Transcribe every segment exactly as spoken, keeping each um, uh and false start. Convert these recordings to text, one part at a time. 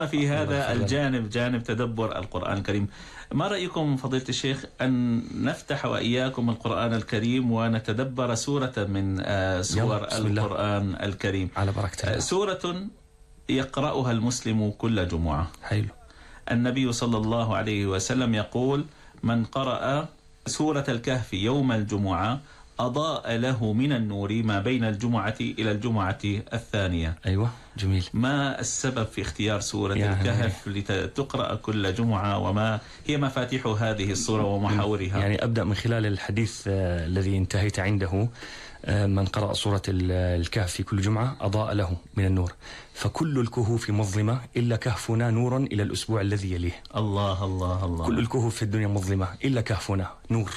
في هذا الجانب، جانب تدبر القرآن الكريم. ما رأيكم فضيلة الشيخ أن نفتح وإياكم القرآن الكريم ونتدبر سورة من سور القرآن الكريم؟ على بركة الله. سورة يقرأها المسلم كل جمعة. حلو. النبي صلى الله عليه وسلم يقول: من قرأ سورة الكهف يوم الجمعة أضاء له من النور ما بين الجمعة إلى الجمعة الثانية. أيوة، جميل. ما السبب في اختيار سورة يعني الكهف لتقرأ كل جمعة، وما هي مفاتيح هذه السورة ومحاورها؟ يعني أبدأ من خلال الحديث آه الذي انتهيت عنده. آه من قرأ سورة الكهف في كل جمعة أضاء له من النور، فكل الكهوف مظلمة إلا كهفنا نور إلى الأسبوع الذي يليه. الله الله الله. كل الكهوف في الدنيا مظلمة إلا كهفنا نور.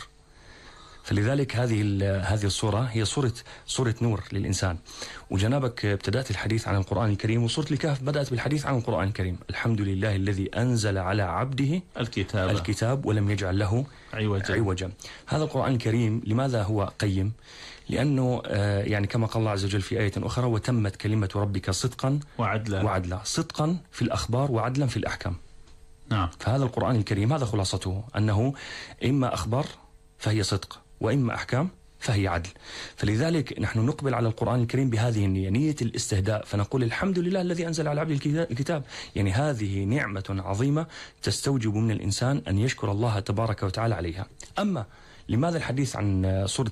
فلذلك هذه هذه الصورة هي صورة صورة نور للإنسان. وجنابك ابتدأت الحديث عن القرآن الكريم، وصورة الكهف بدأت بالحديث عن القرآن الكريم. الحمد لله الذي أنزل على عبده الكتاب الكتاب ولم يجعل له عوجا. عوجا. هذا القرآن الكريم لماذا هو قيم؟ لأنه يعني كما قال الله عز وجل في آية أخرى: وتمت كلمة ربك صدقا وعدلا. وعدلا، صدقا في الأخبار وعدلا في الأحكام. نعم. فهذا القرآن الكريم هذا خلاصته، أنه إما أخبار فهي صدق، وإما أحكام فهي عدل. فلذلك نحن نقبل على القرآن الكريم بهذه النية، نية الاستهداء، فنقول الحمد لله الذي أنزل على عبده الكتاب. يعني هذه نعمة عظيمة تستوجب من الإنسان أن يشكر الله تبارك وتعالى عليها. أما لماذا الحديث عن سورة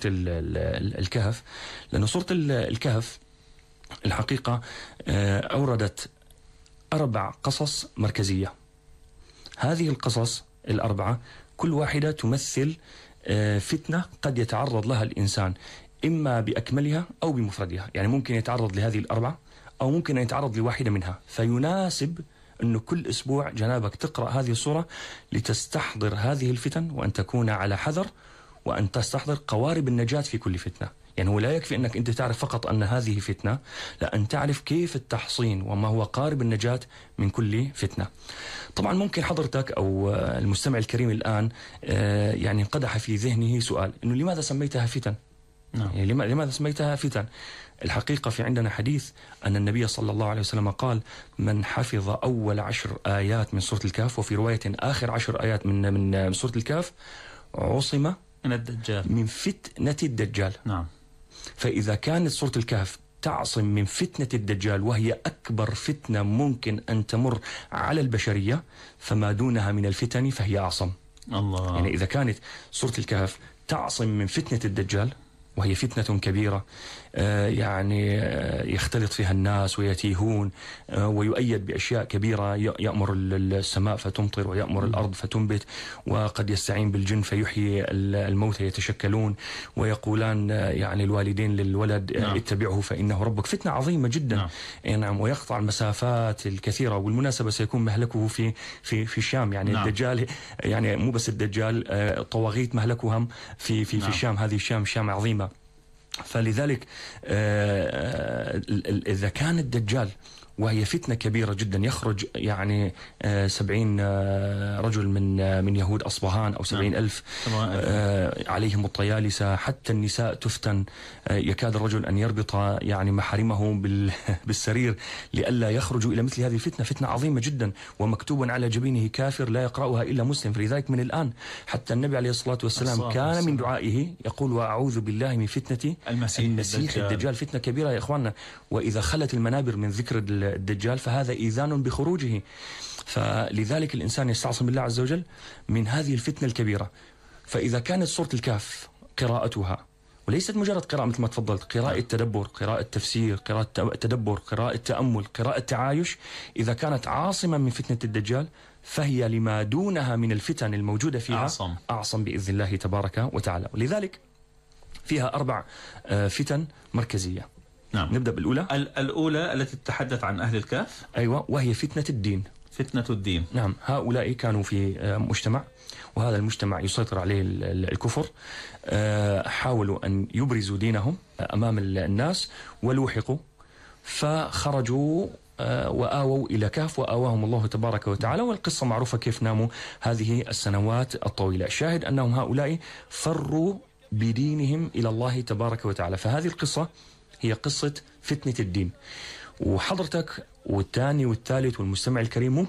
الكهف؟ لأن سورة الكهف الحقيقة أوردت أربع قصص مركزية. هذه القصص الأربعة كل واحدة تمثل فتنة قد يتعرض لها الإنسان، إما بأكملها أو بمفردها. يعني ممكن يتعرض لهذه الأربعة أو ممكن يتعرض لواحدة منها. فيناسب أنه كل أسبوع جنابك تقرأ هذه السورة لتستحضر هذه الفتن، وأن تكون على حذر، وأن تستحضر قوارب النجاة في كل فتنة. يعني هو لا يكفي أنك أنت تعرف فقط أن هذه فتنة، لا، أن تعرف كيف التحصين وما هو قارب النجاة من كل فتنة. طبعا ممكن حضرتك أو المستمع الكريم الآن يعني قدح في ذهنه سؤال: أنه لماذا سميتها فتن؟ يعني لماذا سميتها فتن؟ الحقيقة في عندنا حديث أن النبي صلى الله عليه وسلم قال: من حفظ أول عشر آيات من سورة الكهف، وفي رواية آخر عشر آيات من من سورة الكهف، عصم من الدجال، من فتنة الدجال. نعم. فإذا كانت سورة الكهف تعصم من فتنة الدجال، وهي أكبر فتنة ممكن أن تمر على البشرية، فما دونها من الفتن فهي أعصم. الله. يعني إذا كانت سورة الكهف تعصم من فتنة الدجال، وهي فتنة كبيرة آه يعني آه يختلط فيها الناس ويتيهون، آه ويؤيد بأشياء كبيرة، يأمر السماء فتمطر، ويأمر الأرض فتنبت، وقد يستعين بالجن فيحيي الموتى يتشكلون، ويقولان آه يعني الوالدين للولد آه اتبعه فإنه ربك. فتنة عظيمة جدا. نعم. نعم. ويقطع المسافات الكثيرة. والمناسبة سيكون مهلكه في في في الشام. يعني نعم. الدجال، يعني مو بس الدجال، آه طواغيت مهلكهم في في نعم. في الشام. هذه الشام شام عظيمة. فلذلك إذا كان الدجال، وهي فتنة كبيرة جدا، يخرج يعني سبعين رجل من من يهود أصبهان أو سبعين ألف عليهم الطيالسة، حتى النساء تفتن، يكاد الرجل أن يربط يعني محارمه بالسرير لئلا يخرجوا إلى مثل هذه الفتنة. فتنة عظيمة جدا، ومكتوب على جبينه كافر لا يقرأها إلا مسلم. فلذلك من الآن حتى النبي عليه الصلاة والسلام كان من دعائه يقول: وأعوذ بالله من فتنة المسيح, المسيح الدجال. الدجال فتنة كبيرة يا إخواننا. وإذا خلت المنابر من ذكر الدجال فهذا إيذان بخروجه. فلذلك الإنسان يستعصم بالله عز وجل من هذه الفتنة الكبيرة. فإذا كانت سورة الكهف قراءتها، وليست مجرد قراءة مثل ما تفضلت، قراءة تدبر، قراءة تفسير، قراءة تدبر، قراءة تأمل، قراءة تعايش، إذا كانت عاصمة من فتنة الدجال، فهي لما دونها من الفتن الموجودة فيها أعصم, أعصم بإذن الله تبارك وتعالى. ولذلك فيها أربع فتن مركزية. نعم. نبدأ بالأولى. الأولى التي تتحدث عن أهل الكهف. أيوة، وهي فتنة الدين. فتنة الدين. نعم. هؤلاء كانوا في مجتمع، وهذا المجتمع يسيطر عليه الكفر. حاولوا أن يبرزوا دينهم أمام الناس ولوحقوا، فخرجوا وآووا إلى كهف وآواهم الله تبارك وتعالى. والقصة معروفة كيف ناموا هذه السنوات الطويلة. الشاهد أنهم هؤلاء فروا بدينهم إلى الله تبارك وتعالى. فهذه القصة هي قصة فتنة الدين. وحضرتك والثاني والثالث والمستمع الكريم ممكن